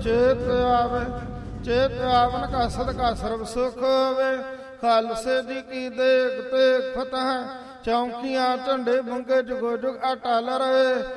ਚੇਤ ਆਵੇ। ਚੇਤ ਆਵਨ ਕਾ ਸਦਕਾ ਸਰਬ ਸੁਖ ਹੋਵੇ। ਖਾਲਸੇ ਜੀ ਕੀ ਦੇਖ ਤੇ ਫਤਿਹ। ਚੌਂਕੀਆਂ ਝੰਡੇ ਬੰਗੇ ਜੁਗੋ ਜੁਗ ਅਟਲ ਰਹੇ।